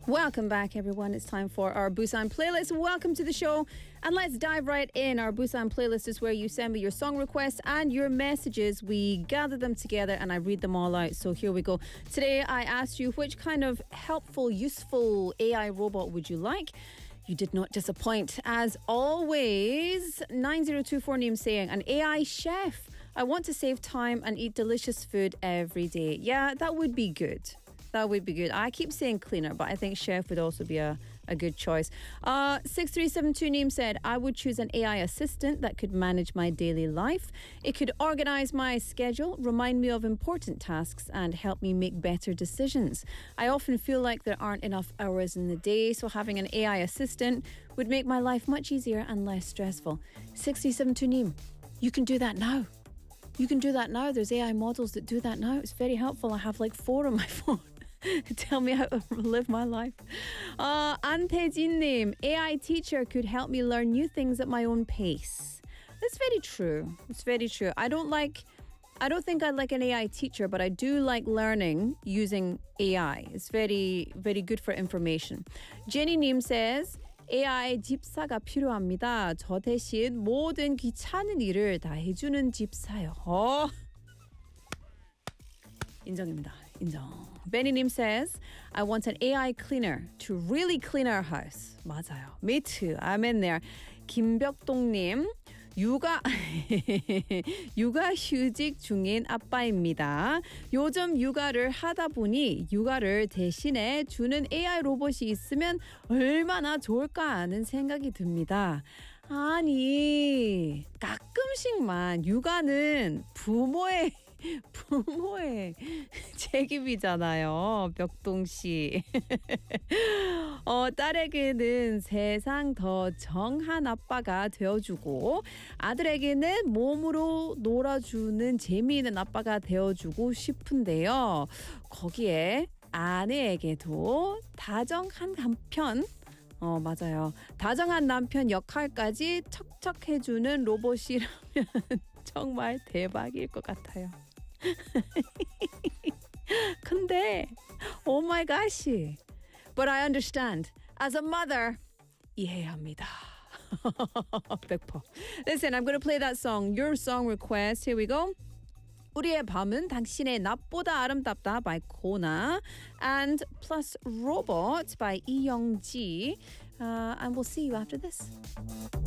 Welcome back, everyone. It's time for our Busan playlist. Welcome to the show. And let's dive right in. Our Busan playlist is where you send me your song requests and your messages. We gather them together and I read them all out. So here we go. Today, I asked you which kind of helpful, useful AI robot would you like? You did not disappoint. As always, 9024 name saying, an AI chef. I want to save time and eat delicious food every day. Yeah, that would be good. That would be good. I keep saying cleaner, but I think chef would also be a good choice. 6372 name said, I would choose an AI assistant that could manage my daily life. It could organize my schedule, remind me of important tasks, and help me make better decisions. I often feel like there aren't enough hours in the day, so having an AI assistant would make my life much easier and less stressful. 6372 name, you can do that now. You can do that now. There's AI models that do that now. It's very helpful. I have like 4 on my phone. Tell me how to live my life. Antejin-님, AI teacher could help me learn new things at my own pace. That's very true. It's very true. I don't think I'd like an AI teacher, but I do like learning using AI. It's very, very good for information. Jenny-님 says, AI 집사가 필요합니다. 저 대신 모든 귀찮은 일을 다 해주는 집사요. 인정입니다. 인정. Benny님 says, I want an AI cleaner to really clean our house. 맞아요. Me too. I'm in there. 김벽동님, 육아휴직 중인 아빠입니다. 요즘 육아를 하다 보니 육아를 대신해 주는 AI 로봇이 있으면 얼마나 좋을까 하는 생각이 듭니다. 아니, 가끔씩만 육아는 부모의 책임이잖아요. 벽동씨. 딸에게는 세상 더 정한 아빠가 되어주고 아들에게는 몸으로 놀아주는 재미있는 아빠가 되어주고 싶은데요. 거기에 아내에게도 다정한 남편 맞아요. 다정한 남편 역할까지 척척 해주는 로봇이라면 정말 대박일 것 같아요. 근데 oh my gosh. But I understand. As a mother, 이해합니다. 100%. Listen, I'm going to play that song. Your song request. Here we go. 우리의 밤은 당신의 낮보다 아름답다 by Kona and plus Robot by 이영지. And we'll see you after this.